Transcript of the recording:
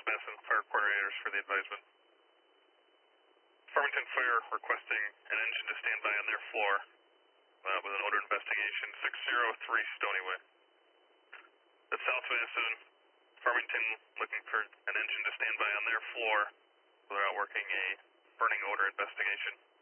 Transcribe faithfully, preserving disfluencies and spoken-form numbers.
South Madison Fire Coordinators for the advisement. Farmington Fire requesting an engine to stand by on their floor uh, with an odor investigation, six oh three Stony Way. At South Madison, Farmington looking for an engine to stand by on their floor. They're out working a burning odor investigation.